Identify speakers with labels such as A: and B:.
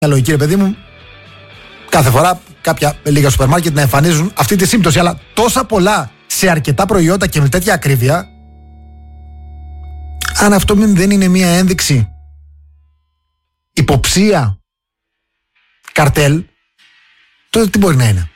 A: λογική, ρε παιδί μου, κάθε φορά κάποια λίγα σούπερ μάρκετ να εμφανίζουν αυτή τη σύμπτωση. Αλλά τόσα πολλά σε αρκετά προϊόντα και με τέτοια ακρίβεια, αν αυτό δεν είναι μια ένδειξη υποψία καρτέλ, τότε τι μπορεί να είναι?